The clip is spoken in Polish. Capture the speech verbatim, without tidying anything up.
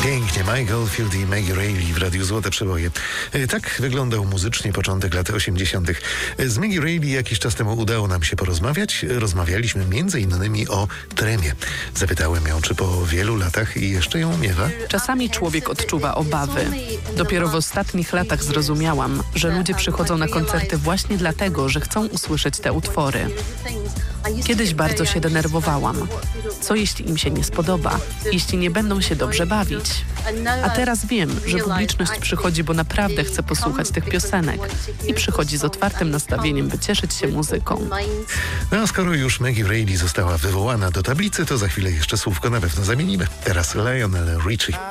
Pięknie, Mike Oldfield i Maggie Reilly w Radiu Złote Przeboje. Tak wyglądał muzycznie początek lat osiemdziesiątych. Z Maggie Reilly jakiś czas temu udało nam się porozmawiać. Rozmawialiśmy między innymi o tremie. Zapytałem ją, czy po wielu latach jeszcze ją miewa. Czasami człowiek odczuwa obawy. Dopiero w ostatnich latach zrozumiałam, że ludzie przychodzą na koncerty właśnie dlatego, że chcą usłyszeć te utwory. Kiedyś bardzo się denerwowałam. Co jeśli im się nie spodoba? Jeśli nie będą się dobrze bawić? A teraz wiem, że publiczność przychodzi, bo naprawdę chce posłuchać tych piosenek i przychodzi z otwartym nastawieniem, by cieszyć się muzyką. No a skoro już Maggie Reilly została wywołana do tablicy, to za chwilę jeszcze słówko na pewno zamienimy. Teraz Lionel Richie.